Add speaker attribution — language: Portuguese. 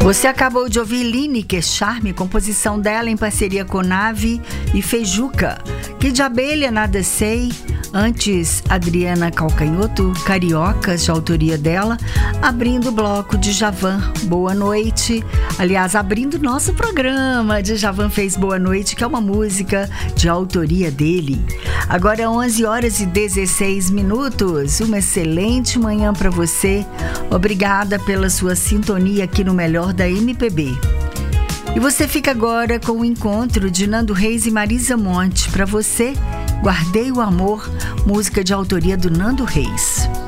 Speaker 1: Você acabou de ouvir Lineker Charme, composição dela em parceria com Nave e Feijuca. Que de abelha nada sei. Antes, Adriana Calcanhoto, Cariocas, de autoria dela, abrindo o bloco de Djavan, Boa Noite. Aliás, abrindo nosso programa, Djavan fez Boa Noite, que é uma música de autoria dele. Agora 11 horas e 16 minutos. Uma excelente manhã para você. Obrigada pela sua sintonia aqui no Melhor da MPB. E você fica agora com o encontro de Nando Reis e Marisa Monte. Para você, Guardei o Amor, música de autoria do Nando Reis.